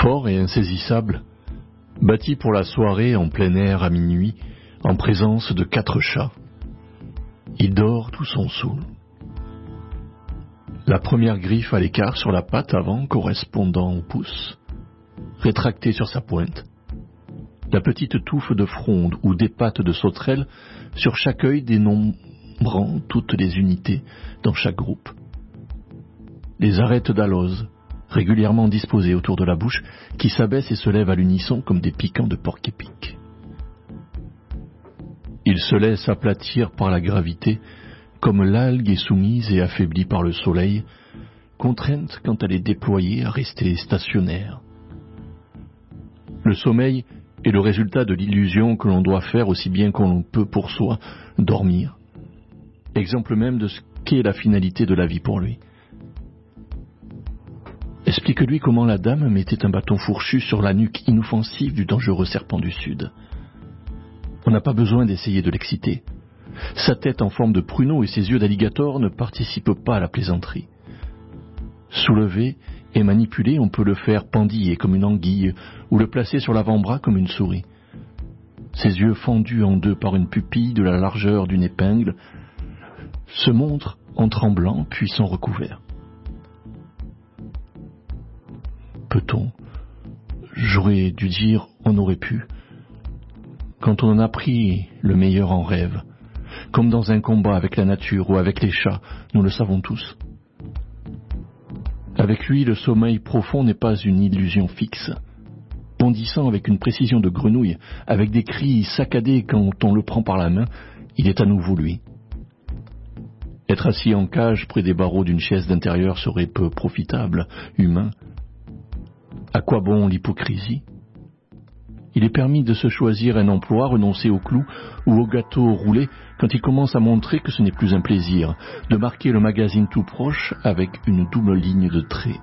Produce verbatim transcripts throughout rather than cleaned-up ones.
Fort et insaisissable, bâti pour la soirée en plein air à minuit, en présence de quatre chats. Il dort tout son saoul. La première griffe à l'écart sur la patte avant correspondant au pouce, rétractée sur sa pointe. La petite touffe de fronde ou des pattes de sauterelle sur chaque œil dénombrant toutes les unités dans chaque groupe. Les arêtes d'alose, régulièrement disposées autour de la bouche, qui s'abaissent et se lèvent à l'unisson comme des piquants de porc-épic. Il se laisse aplatir par la gravité, comme l'algue est soumise et affaiblie par le soleil, contrainte quand elle est déployée à rester stationnaire. Le sommeil est le résultat de l'illusion que l'on doit faire aussi bien qu'on peut pour soi, dormir. Exemple même de ce qu'est la finalité de la vie pour lui. Explique-lui comment la dame mettait un bâton fourchu sur la nuque inoffensive du dangereux serpent du Sud. On n'a pas besoin d'essayer de l'exciter. Sa tête en forme de pruneau et ses yeux d'alligator ne participent pas à la plaisanterie. Soulevé et manipulé, on peut le faire pendiller comme une anguille ou le placer sur l'avant-bras comme une souris. Ses yeux fendus en deux par une pupille de la largeur d'une épingle se montrent en tremblant puis sont recouverts. Peut-on, j'aurais dû dire on aurait pu, quand on en a pris le meilleur en rêve, comme dans un combat avec la nature ou avec les chats, nous le savons tous. Avec lui, le sommeil profond n'est pas une illusion fixe. Bondissant avec une précision de grenouille, avec des cris saccadés quand on le prend par la main, il est à nouveau lui. Être assis en cage près des barreaux d'une chaise d'intérieur serait peu profitable, humain. À quoi bon l'hypocrisie ? Il est permis de se choisir un emploi, renoncer au clou ou au gâteau roulé quand il commence à montrer que ce n'est plus un plaisir, de marquer le magazine tout proche avec une double ligne de traits.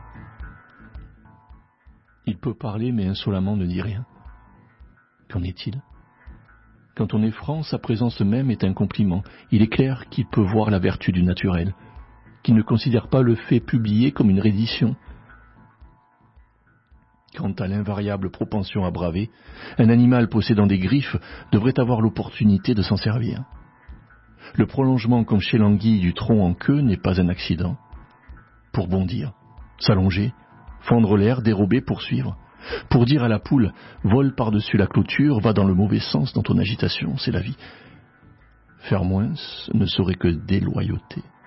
Il peut parler mais insolemment ne dit rien. Qu'en est-il ? Quand on est franc, sa présence même est un compliment. Il est clair qu'il peut voir la vertu du naturel, qu'il ne considère pas le fait publié comme une reddition. Quant à l'invariable propension à braver, un animal possédant des griffes devrait avoir l'opportunité de s'en servir. Le prolongement comme chez l'anguille du tronc en queue n'est pas un accident. Pour bondir, s'allonger, fendre l'air, dérober, poursuivre. Pour dire à la poule « vole par-dessus la clôture, va dans le mauvais sens dans ton agitation, c'est la vie ». Faire moins ne serait que déloyauté.